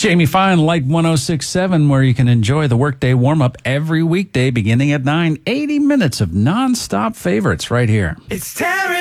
Jamie Fine, Light 106.7, where you can enjoy the workday warm-up every weekday beginning at 9. 80 minutes of non-stop favorites right here. It's Terry